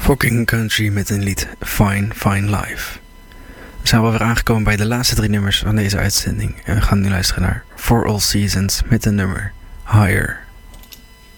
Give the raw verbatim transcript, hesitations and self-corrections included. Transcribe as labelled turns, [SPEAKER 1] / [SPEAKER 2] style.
[SPEAKER 1] Fucking Country met een lied Fine Fine Life. We zijn alweer aangekomen bij de laatste drie nummers van deze uitzending. En we gaan nu luisteren naar For All Seasons met een nummer Higher.